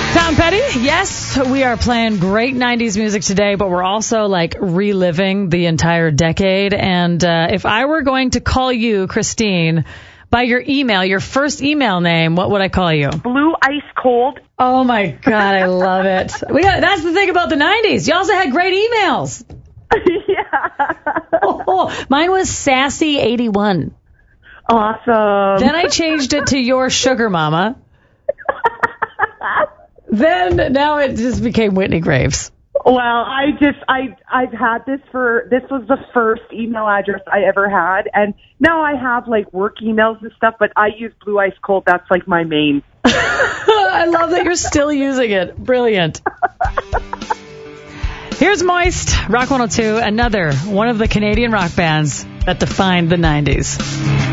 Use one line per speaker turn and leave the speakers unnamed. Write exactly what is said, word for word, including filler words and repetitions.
Tom Petty, yes, we are playing great nineties music today, but we're also like reliving the entire decade. And uh, if I were going to call you, Christine, by your email, your first email name, what would I call you?
Blue Ice Cold.
Oh, my God, I love it. We got, that's the thing about the nineties. You also had great emails.
Yeah.
Oh, mine was Sassy eighty-one.
Awesome.
Then I changed it to Your Sugar Mama. Then, now it just became Whitney Graves.
Well, I just, I, I've had this for, this was the first email address I ever had, and now I have, like, work emails and stuff, but I use Blue Ice Cold. That's, like, my main.
I love that you're still using it. Brilliant. Here's Moist, Rock one oh two, another one of the Canadian rock bands that defined the nineties.